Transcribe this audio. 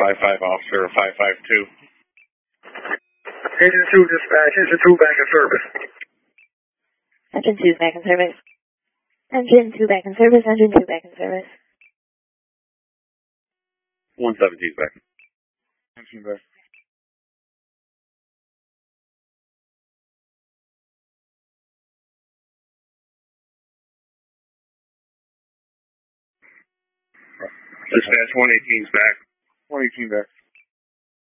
55 officer, 552. Engine 2 dispatch, Engine 2 back in service. Engine 2 back in service. Engine 2 back in service, Engine 2 back in service. 117 back. Engine back. Dispatch 118's back. 118 back.